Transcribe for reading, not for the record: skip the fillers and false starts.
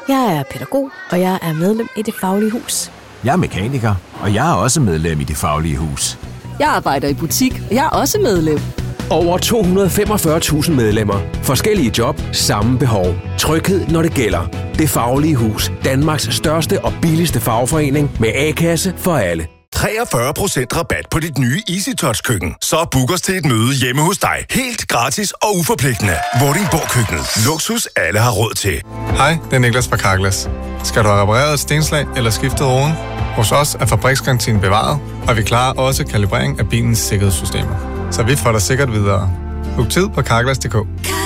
Jeg er pædagog, og jeg er medlem i Det Faglige Hus. Jeg er mekaniker, og jeg er også medlem i Det Faglige Hus. Jeg arbejder i butik, og jeg er også medlem. Over 245.000 medlemmer. Forskellige job, samme behov. Tryghed, når det gælder. Det Faglige Hus. Danmarks største og billigste fagforening med A-kasse for alle. 43% rabat på dit nye EasyTouch-køkken. Så book os til et møde hjemme hos dig. Helt gratis og uforpligtende. Vordingborg Køkkenet. Luksus alle har råd til. Hej, det er Niklas fra Carglass. Skal du have repareret et stenslag eller skiftet roden? Hos os er fabriksgarantien bevaret, og vi klarer også kalibrering af bilens sikkerhedssystemer. Så vi får dig sikkert videre. Book tid på Carglass.dk.